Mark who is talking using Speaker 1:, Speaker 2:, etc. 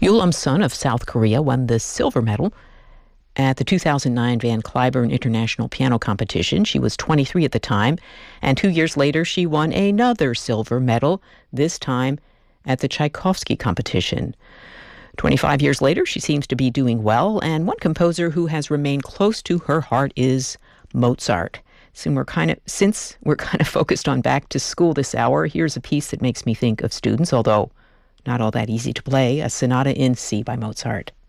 Speaker 1: Sun of South Korea won the silver medal at the 2009 Van Cliburn International Piano Competition. She was 23 at the time, and 2 years later she won another silver medal, this time at the Tchaikovsky competition. 25 years later, she seems to be doing well, and one composer who has remained close to her heart is Mozart. Since we're kind of focused on back to school this hour, here's a piece that makes me think of students, although not all that easy to play, a Sonata in C by Mozart.